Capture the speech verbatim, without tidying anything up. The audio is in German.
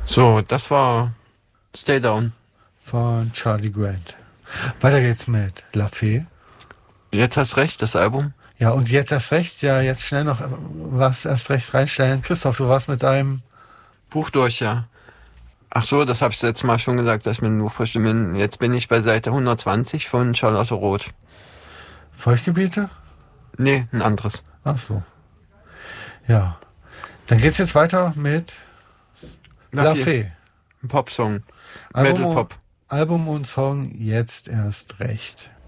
So, das war Stay Down. Von Charlie Grant. Weiter geht's mit La Fee. Jetzt hast recht, das Album. Ja, und jetzt erst recht, ja, jetzt schnell noch was erst recht reinstellen. Christoph, du warst mit deinem Buch durch, ja. Ach so, das habe ich letztes Mal schon gesagt, dass ich mit dem Buch verstimmen. Jetzt bin ich bei Seite hundertzwanzig von Charlotte Roth. Feuchtgebiete? Nee, ein anderes. Ach so. Ja. Dann geht's jetzt weiter mit La, La Fee. Ein Popsong. Album, Metal Pop. Album und Song jetzt erst recht.